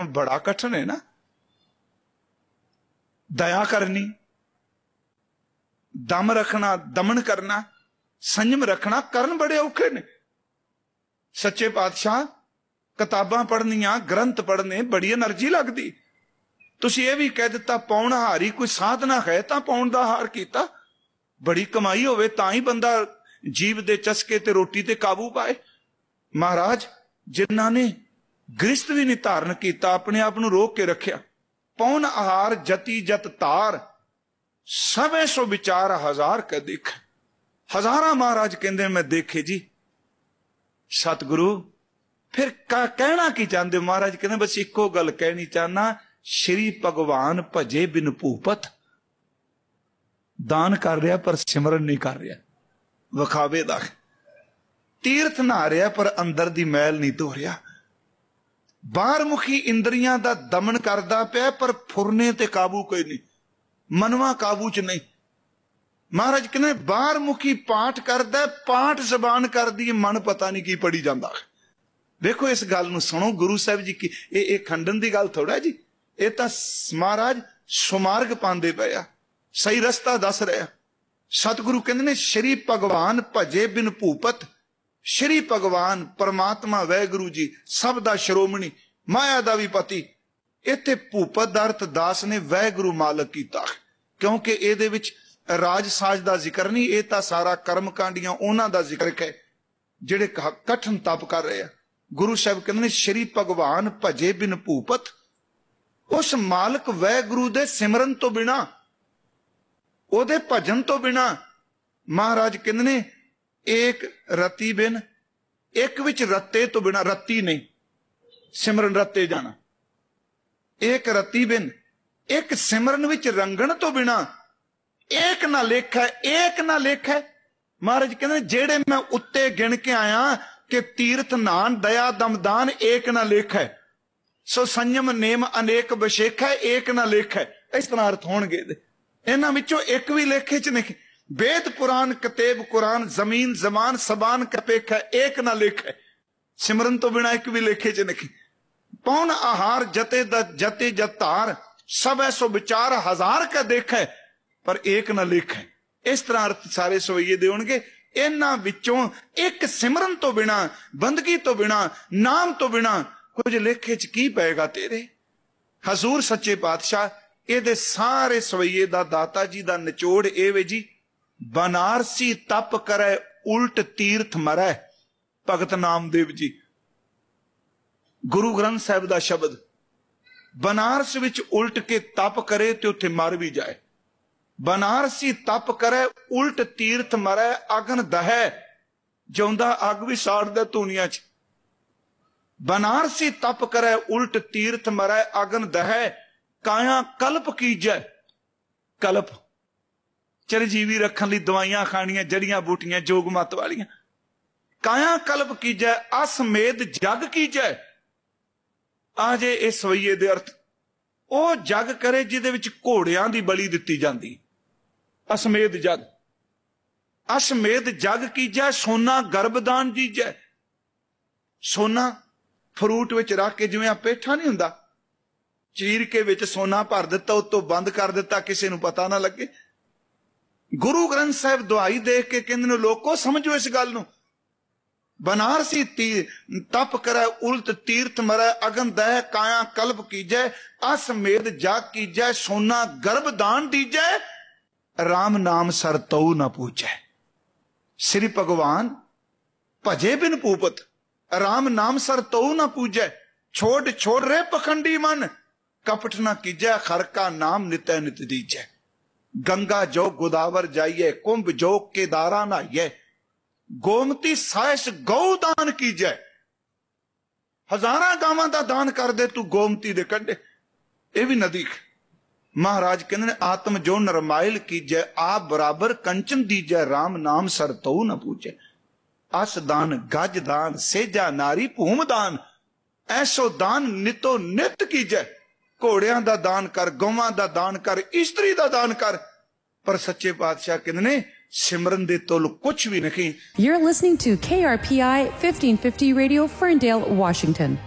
कर्म बड़ा कठिन है ना। दया करनी, दम रखना, दमन करना, संयम रखना, करन बड़े औखे ने। सच्चे पातशाह किताबां पढ़नियां, ग्रंथ पढ़ने बड़ी एनर्जी लगती। तुसीं ये भी कह दिता पौण हारी कोई साधना है तां पौण दा हार कीता। बड़ी कमाई होवे तां ही बंदा जीव दे चस्के ते रोटी ते काबू पाए। महाराज जिन्हां ने गृहस्थ भी नहीं धारण किया, अपने आप नूं रोक के रखिया। पौन आहार जति जत तार, सवे सो विचार हजार का देख। हजारा महाराज कहते मैं देखे जी। सतगुरु फिर कहना की चाहते? महाराज कहते बस इको गल कहनी चाहना, श्री भगवान भजे बिन भूपत। दान कर रहा पर सिमरन नहीं कर रहा, विखावे दा। तीर्थ नहा रहा पर अंदर दी मैल नहीं धो रहा। बाहर मुखी इंद्रियां दा दमन करदा पिया पर फुरने ते काबू कोई नहीं, मनवा काबू च नहीं। महाराज कहने बाहर मुखी पाठ करदा, पाठ जबान कर दी, मन पता नहीं की पढ़ी जांदा। देखो इस गल नूं सुनो, गुरु साहब जी की ये खंडन की गल थोड़ा जी, ये तां महाराज सुमार्ग पांदे पिया, सही रस्ता दस रहा। सतगुरु कहंदे ने श्री भगवान भजे बिन भूपत। श्री भगवान परमात्मा वैगुरु जी सब दा श्रोमणी, माया दा भी पति। इत्थे भूपत दा अर्थ दास ने वैगुरु मालक कीता, क्योंकि इहदे विच राज साज दा जिक्र नहीं, ये तां सारा कर्म कांडियां उन्हां दा जिक्र है जिहड़े कठिन तप कर रहे हैं। गुरु साहब कहंदे ने श्री भगवान भजे बिन भूपत। उस मालक वैगुरु दे सिमरन तो बिना, ओदे भजन तो बिना, महाराज कहंदे ने एक रत्ती बिन, एक विच रत्ते तो बिना, रत्ती नहीं सिमरन रत्ते जाना। एक रत्ती बिन, एक सिमरन विच रंगण तो बिना, एक ना लेख है, एक ना लेख है। महाराज कहंदे जेड़े मैं उत्ते गिन के आया कि तीर्थ नान दया दमदान एक ना लेख है, सो संयम नेम अनेक बशेख है, एक ना लेख है। इस तरह अर्थ होणगे। इन्हां विचों एक भी लेखे च नहीं। वेद पुराण कतेब कुरान जमीन जमान सबान कपेख है, एक ना लेख है। सिमरन तो बिना एक भी लेखे च नहीं। पौन आहार जते जते जतार, सब ऐसो विचार हजार का देख है, पर एक ना लेख है। इस तरह अर्थ सारे सवैये दे होणगे। इन्हां विचों एक सिमरन तो बिना, बंदगी तो बिना, नाम तो बिना कुछ लेखे च की पेगा तेरे। हजूर सच्चे पातशाह ਇਹਦੇ ਸਾਰੇ ਸਵਈਏ ਦਾ ਦਾਤਾ जी ਦਾ ਨਿਚੋੜ ਇਹ ਵੇ ਜੀ, बनारसी तप करे उल्ट तीर्थ मरै। भगत नामदेव जी, गुरु ग्रंथ साहिब दा शब्द। बनारस विच उल्ट के तप करे ते उत्थे मर भी जाए। बनारसी तप करे उल्ट तीर्थ मरै, अगन दहै जिउंदा अग भी साड़दा धूनिया च। बनारसी तप करे उल्ट तीर्थ मरै, अगन दहै काया कल्प कीजै। कल्प चिरजीवी रखने लई दवाइयां खानियां, जड़ियां बूटियां जोग मत वालियां। काया कल्प कीजै, असमेध जग कीजै। आजे इस सवैये दे अर्थ ਉਹ जग करे जिहदे विच घोड़ियां दी बलि दित्ती जांदी। असमेध जग, असमेध जग कीजै, सोना गर्भदान दीजै। सोना फ्रूट विच रख के, जिवें पेठा नहीं हुंदा, चीर के विच सोना भर दिता, उत्तों बंद कर दिता, किसी नूं पता ना लगे। गुरु ग्रंथ साहिब दुआई देख के कहंदे ने लोको समझो इस गल नूं। बनारसी तप करे उल्ट तीर्थ मरै, अगन दह काया कल्प कीजै, असमेध जाग कीजै, सोना गर्भदान दीजै, राम नाम सर तऊ न पूजै। श्री भगवान भजे बिन भूपत, राम नाम सर तऊ न पूजै। छोड़ छोड़ रे पखंडी मन, कपट न कीजै, खर का नाम नित्य नित दीजै। गंगा जो गोदावर जाइए, कुंभ जो केदारा नहाइए, गोमती साइस गौ दान कीजै। हजारां गावां दा दान कर दे तू गोमती दे कंढे, ये भी नदी। महाराज कहंदे ने आत्म जो नरमाइल कीजै, आप बराबर कंचन दीजै, राम नाम सर तऊ न पूजै। अस दान गज दान, सेजा नारी भूम दान, ऐसो दान नितो नित कीजै। घोड़ियां दा दान कर, गौवां दा दान कर, इस्त्री दा दान कर, पर सच्चे पातशाह कहंदे ने सिमरन दे तुल कुछ भी नहीं। You're listening to KRPI 1550 Radio, Ferndale, Washington.